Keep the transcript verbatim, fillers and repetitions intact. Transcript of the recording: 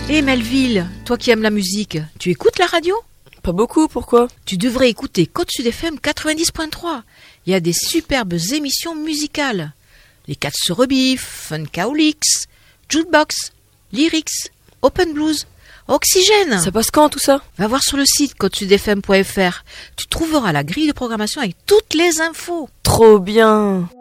Hé hey Melville, toi qui aimes la musique, tu écoutes la radio ? Pas beaucoup, pourquoi ? Tu devrais écouter Côte Sud F M quatre-vingt-dix point trois. Il y a des superbes émissions musicales. Les Cats se rebiffent, Funkaolix, Jukebox, Lyrics, Open Blues, Oxygène. Ça passe quand tout ça ? Va voir sur le site côte sud f m point f r. Tu trouveras la grille de programmation avec toutes les infos. Trop bien.